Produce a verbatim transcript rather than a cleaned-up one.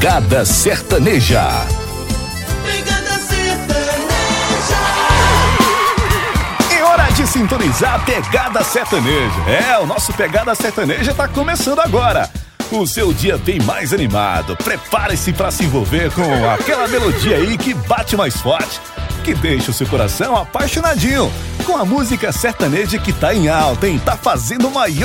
Pegada Sertaneja. Pegada Sertaneja. É hora de sintonizar a Pegada Sertaneja. É, o nosso Pegada Sertaneja tá começando agora. O seu dia bem mais animado. Prepare-se para se envolver com aquela melodia aí que bate mais forte, que deixa o seu coração apaixonadinho, com a música sertaneja que tá em alta, hein? Tá fazendo o maior